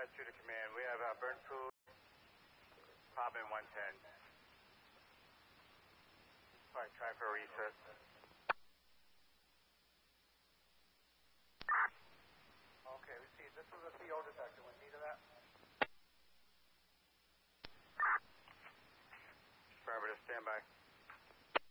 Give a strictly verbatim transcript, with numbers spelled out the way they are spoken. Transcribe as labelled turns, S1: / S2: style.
S1: Flight two to command. We have uh, burn food, pop in one ten. Alright, try for a reset. Okay, we see. This was a C O detector. We need that. Affirmative, stand by.